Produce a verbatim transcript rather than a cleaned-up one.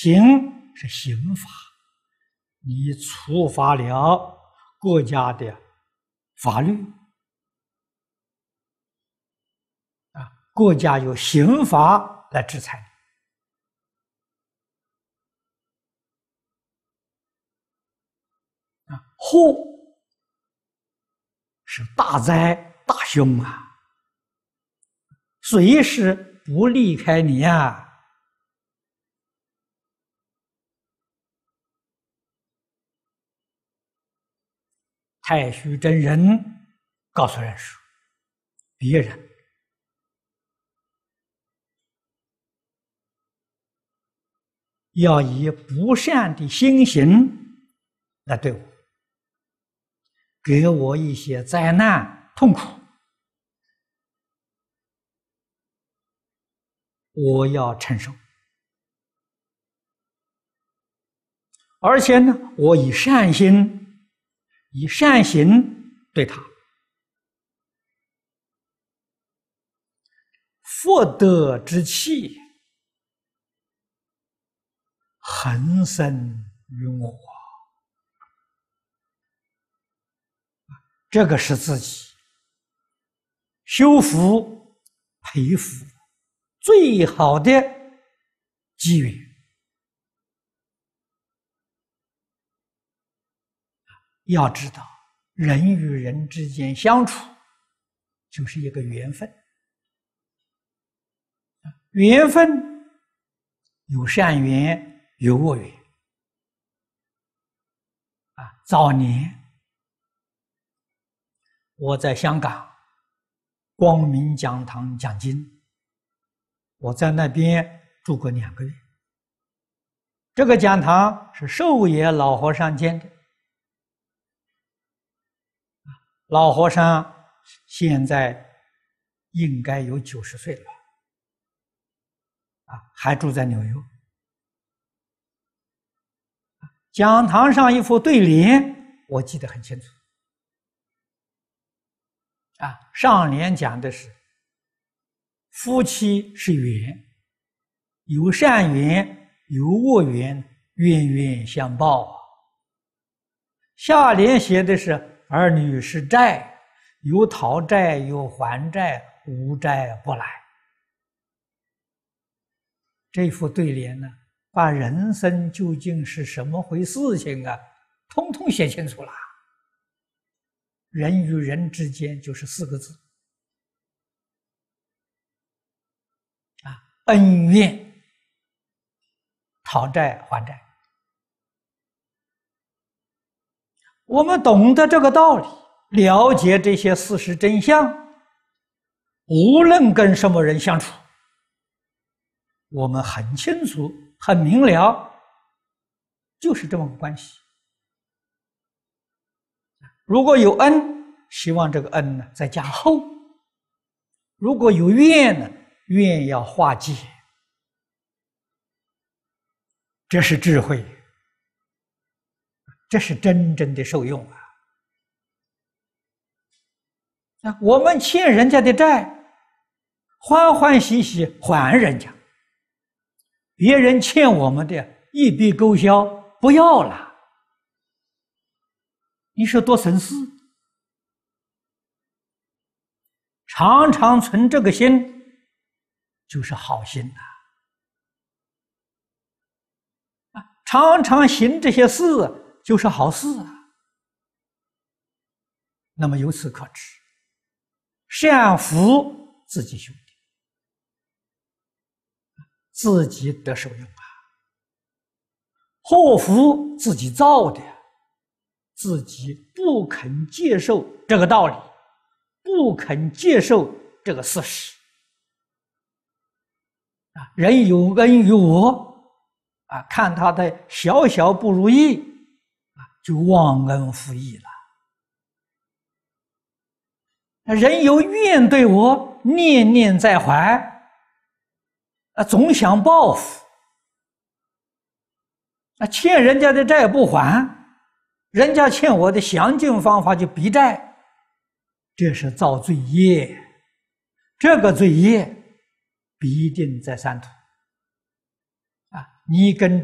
刑是刑法，你触发了国家的法律啊，国家有刑法来制裁你啊，祸是大灾大凶啊，随时不离开你啊。太虚真人告诉人说，别人要以不善的心行来对我，给我一些灾难痛苦，我要承受。而且呢，我以善心以善行对他，福德之气恒生于我，这个是自己修福培福最好的机缘。要知道，人与人之间相处就是一个缘分，缘分有善缘有恶缘啊。早年我在香港光明讲堂讲经，我在那边住过两个月。这个讲堂是寿野老和尚建的，老和尚现在应该有九十岁了，啊，还住在纽约。讲堂上一副对联，我记得很清楚。啊，上联讲的是夫妻是缘，有善缘有恶缘，冤冤相报啊。下联写的是儿女是债，有讨债有还债，无债不来。这副对联呢，把人生究竟是什么回事情啊，通通写清楚了。人与人之间就是四个字啊，恩怨，讨债还债。我们懂得这个道理，了解这些事实真相，无论跟什么人相处，我们很清楚很明了，就是这么个关系。如果有恩，希望这个恩呢再加厚；如果有怨呢，怨要化解。这是智慧，这是真正的受用啊！啊，我们欠人家的债，欢欢喜喜还人家；别人欠我们的，一笔勾销，不要了。你说多省事！常常存这个心，就是好心呐、啊！常常行这些事，就是好事啊。那么由此可知，善福自己修的，自己得受用啊；祸福自己造的，自己不肯接受这个道理，不肯接受这个事实啊。人有恩于我啊，看他的小小不如意啊，就忘恩负义了。人有怨对我，念念在怀啊，总想报复啊，欠人家的债不还，人家欠我的，想尽方法就逼债，这是造罪业。这个罪业必定在三途啊！你跟